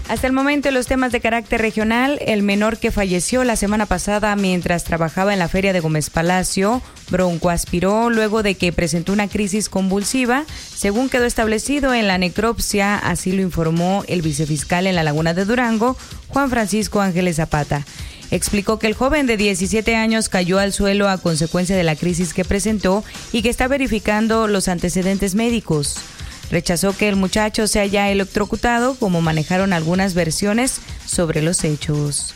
Hasta el momento, los temas de carácter regional: el menor que falleció la semana pasada mientras trabajaba en la feria de Gómez Palacio broncoaspiró luego de que presentó una crisis convulsiva, según quedó establecido en la necropsia, así lo informó el vicefiscal en la Laguna de Durango, Juan Francisco Ángeles Zapata. Explicó que el joven de 17 años cayó al suelo a consecuencia de la crisis que presentó y que está verificando los antecedentes médicos. Rechazó que el muchacho se haya electrocutado, como manejaron algunas versiones sobre los hechos.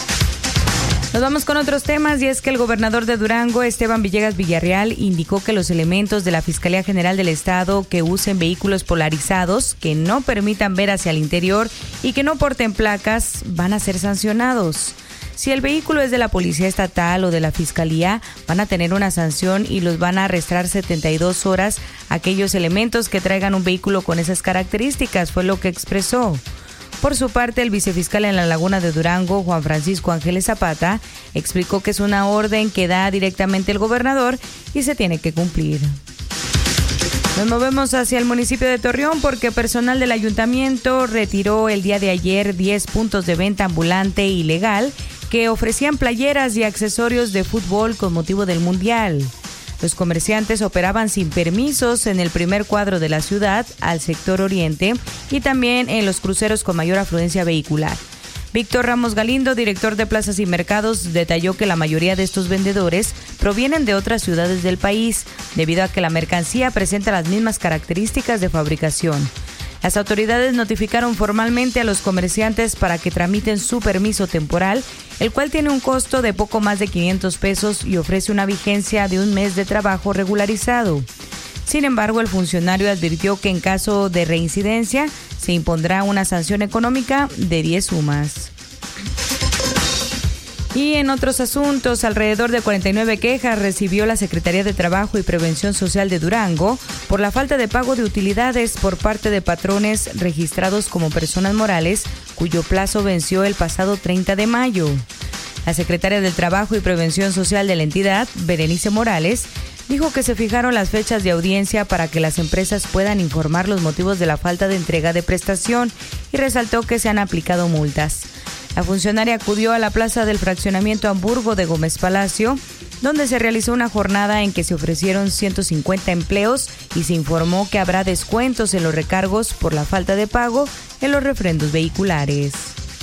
Nos vamos con otros temas, y es que el gobernador de Durango, Esteban Villegas Villarreal, indicó que los elementos de la Fiscalía General del Estado que usen vehículos polarizados, que no permitan ver hacia el interior y que no porten placas, van a ser sancionados. Si el vehículo es de la Policía Estatal o de la Fiscalía, van a tener una sanción y los van a arrestar 72 horas aquellos elementos que traigan un vehículo con esas características, fue lo que expresó. Por su parte, el vicefiscal en la Laguna de Durango, Juan Francisco Ángeles Zapata, explicó que es una orden que da directamente el gobernador y se tiene que cumplir. Nos movemos hacia el municipio de Torreón porque personal del ayuntamiento retiró el día de ayer 10 puntos de venta ambulante ilegal que ofrecían playeras y accesorios de fútbol con motivo del Mundial. Los comerciantes operaban sin permisos en el primer cuadro de la ciudad, al sector oriente, y también en los cruceros con mayor afluencia vehicular. Víctor Ramos Galindo, director de Plazas y Mercados, detalló que la mayoría de estos vendedores provienen de otras ciudades del país, debido a que la mercancía presenta las mismas características de fabricación. Las autoridades notificaron formalmente a los comerciantes para que tramiten su permiso temporal, el cual tiene un costo de poco más de 500 pesos y ofrece una vigencia de un mes de trabajo regularizado. Sin embargo, el funcionario advirtió que en caso de reincidencia se impondrá una sanción económica de 10 sumas. Y en otros asuntos, alrededor de 49 quejas recibió la Secretaría de Trabajo y Prevención Social de Durango por la falta de pago de utilidades por parte de patrones registrados como personas morales, cuyo plazo venció el pasado 30 de mayo. La secretaria del Trabajo y Prevención Social de la entidad, Berenice Morales, dijo que se fijaron las fechas de audiencia para que las empresas puedan informar los motivos de la falta de entrega de prestación y resaltó que se han aplicado multas. La funcionaria acudió a la plaza del fraccionamiento Hamburgo de Gómez Palacio, donde se realizó una jornada en que se ofrecieron 150 empleos y se informó que habrá descuentos en los recargos por la falta de pago en los refrendos vehiculares.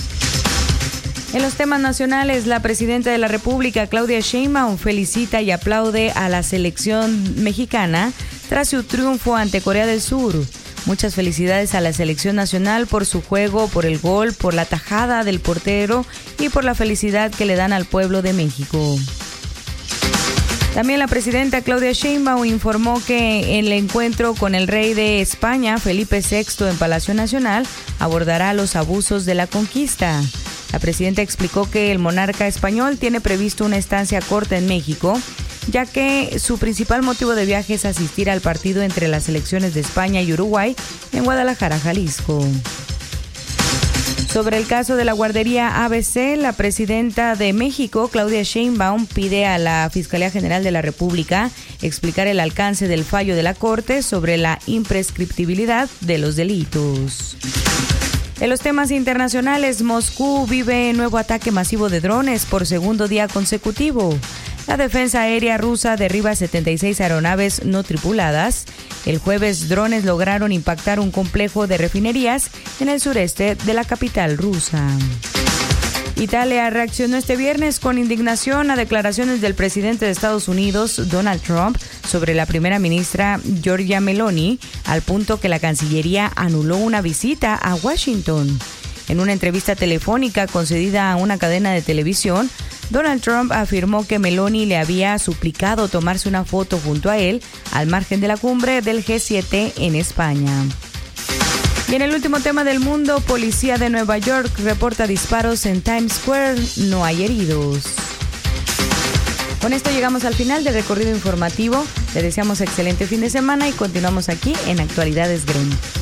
En los temas nacionales, la presidenta de la República, Claudia Sheinbaum, felicita y aplaude a la selección mexicana tras su triunfo ante Corea del Sur. Muchas felicidades a la selección nacional por su juego, por el gol, por la tajada del portero y por la felicidad que le dan al pueblo de México. También la presidenta Claudia Sheinbaum informó que en el encuentro con el rey de España, Felipe VI, en Palacio Nacional, abordará los abusos de la conquista. La presidenta explicó que el monarca español tiene previsto una estancia corta en México, ya que su principal motivo de viaje es asistir al partido entre las selecciones de España y Uruguay en Guadalajara, Jalisco. Sobre el caso de la guardería ABC, la presidenta de México, Claudia Sheinbaum, pide a la Fiscalía General de la República explicar el alcance del fallo de la Corte sobre la imprescriptibilidad de los delitos. En los temas internacionales, Moscú vive nuevo ataque masivo de drones por segundo día consecutivo. La defensa aérea rusa derriba 76 aeronaves no tripuladas. El jueves, drones lograron impactar un complejo de refinerías en el sureste de la capital rusa. Italia reaccionó este viernes con indignación a declaraciones del presidente de Estados Unidos, Donald Trump, sobre la primera ministra Giorgia Meloni, al punto que la Cancillería anuló una visita a Washington. En una entrevista telefónica concedida a una cadena de televisión, Donald Trump afirmó que Meloni le había suplicado tomarse una foto junto a él al margen de la cumbre del G7 en España. Y en el último tema del mundo, policía de Nueva York reporta disparos en Times Square, no hay heridos. Con esto llegamos al final del recorrido informativo. Le deseamos excelente fin de semana y continuamos aquí en Actualidades Gremi.